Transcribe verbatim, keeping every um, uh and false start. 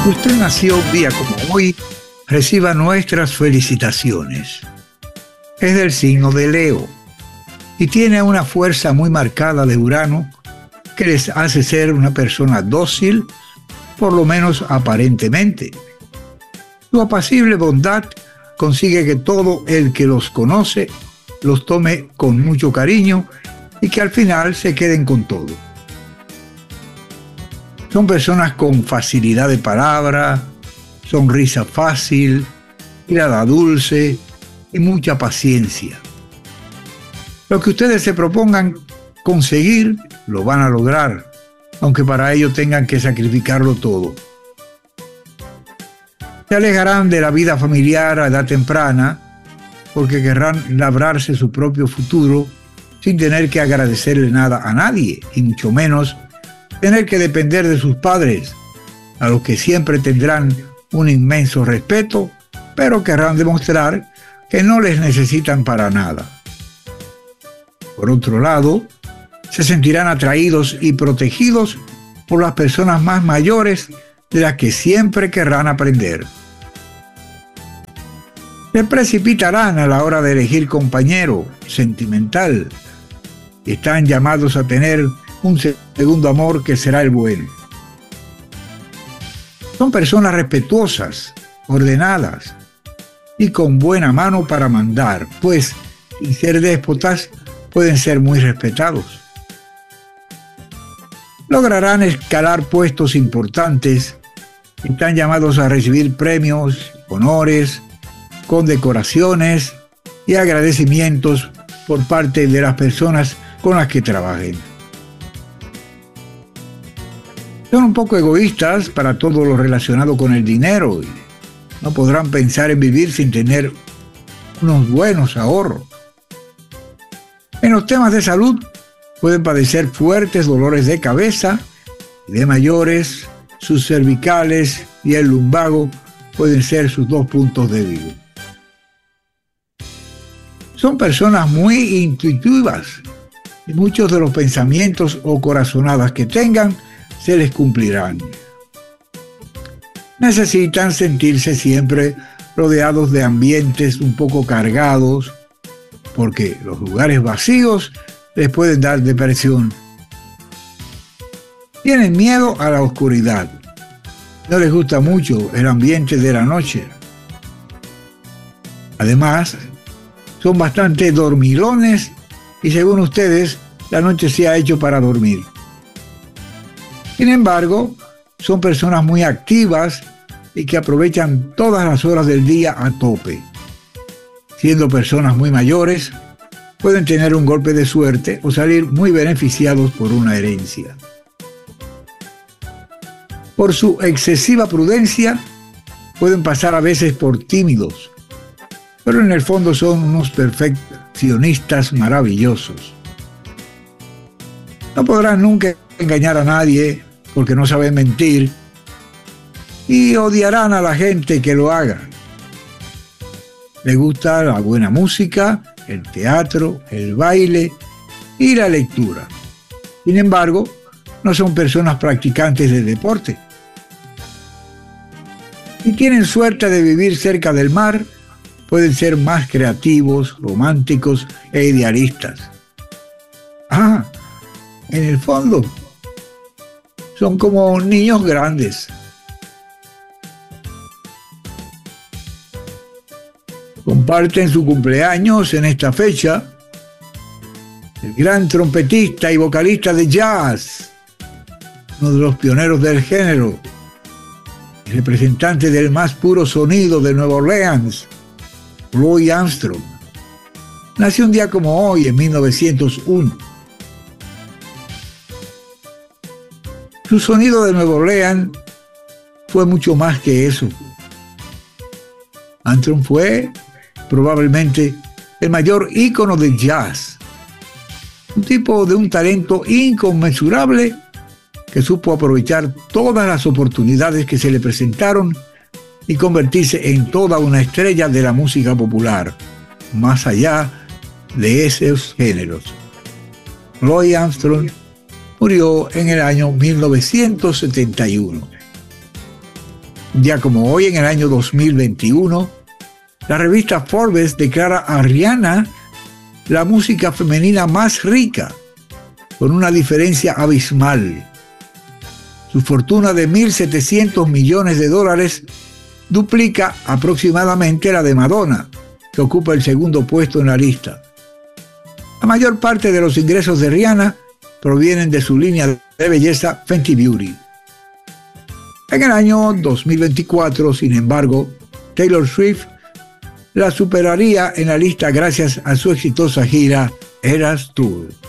Si usted nació un día como hoy, reciba nuestras felicitaciones. Es del signo de Leo y tiene una fuerza muy marcada de Urano que les hace ser una persona dócil, por lo menos aparentemente. Su apacible bondad consigue que todo el que los conoce los tome con mucho cariño y que al final se queden con todo. Son personas con facilidad de palabra, sonrisa fácil, mirada dulce y mucha paciencia. Lo que ustedes se propongan conseguir, lo van a lograr, aunque para ello tengan que sacrificarlo todo. Se alejarán de la vida familiar a edad temprana, porque querrán labrarse su propio futuro sin tener que agradecerle nada a nadie, y mucho menos tener que depender de sus padres, a los que siempre tendrán un inmenso respeto, pero querrán demostrar que no les necesitan para nada. Por otro lado, se sentirán atraídos y protegidos por las personas más mayores, de las que siempre querrán aprender. Se precipitarán a la hora de elegir compañero sentimental. Están llamados a tener un segundo amor que será el bueno. Son personas respetuosas, ordenadas y con buena mano para mandar, pues sin ser déspotas pueden ser muy respetados. Lograrán escalar puestos importantes. Están llamados a recibir premios, honores, condecoraciones y agradecimientos por parte de las personas con las que trabajen. Son un poco egoístas para todo lo relacionado con el dinero y no podrán pensar en vivir sin tener unos buenos ahorros. En los temas de salud pueden padecer fuertes dolores de cabeza y de mayores, sus cervicales y el lumbago pueden ser sus dos puntos débiles. Son personas muy intuitivas y muchos de los pensamientos o corazonadas que tengan se les cumplirán. Necesitan sentirse siempre rodeados de ambientes un poco cargados, porque los lugares vacíos les pueden dar depresión. Tienen miedo a la oscuridad. No les gusta mucho el ambiente de la noche. Además, son bastante dormilones y según ustedes, la noche se ha hecho para dormir. Sin embargo, son personas muy activas y que aprovechan todas las horas del día a tope. Siendo personas muy mayores, pueden tener un golpe de suerte o salir muy beneficiados por una herencia. Por su excesiva prudencia, pueden pasar a veces por tímidos, pero en el fondo son unos perfeccionistas maravillosos. No podrán nunca engañar a nadie porque no saben mentir y odiarán a la gente que lo haga. Les gusta la buena música, el teatro, el baile y la lectura. Sin embargo, no son personas practicantes de deporte. Si tienen suerte de vivir cerca del mar, pueden ser más creativos, románticos e idealistas. Ah, en el fondo, son como niños grandes. Comparten su cumpleaños en esta fecha el gran trompetista y vocalista de jazz, uno de los pioneros del género, el representante del más puro sonido de Nueva Orleans, Louis Armstrong. Nació un día como hoy, en mil novecientos uno. Su sonido de Nueva Orleans fue mucho más que eso. Armstrong fue probablemente el mayor ícono del jazz, un tipo de un talento inconmensurable que supo aprovechar todas las oportunidades que se le presentaron y convertirse en toda una estrella de la música popular, más allá de esos géneros. Louis Armstrong murió en el año mil novecientos setenta y uno. Ya como hoy, en el año dos mil veintiuno, la revista Forbes declara a Rihanna la música femenina más rica, con una diferencia abismal. Su fortuna de mil setecientos millones de dólares duplica aproximadamente la de Madonna, que ocupa el segundo puesto en la lista. La mayor parte de los ingresos de Rihanna provienen de su línea de belleza Fenty Beauty. En el año dos mil veinticuatro, sin embargo, Taylor Swift la superaría en la lista gracias a su exitosa gira Eras Tour.